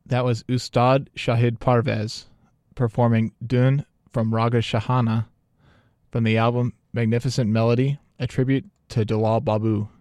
That was Ustad Shahid Parvez performing Dun from Raga Shahana from the album Magnificent Melody, a tribute to Dalal Babu.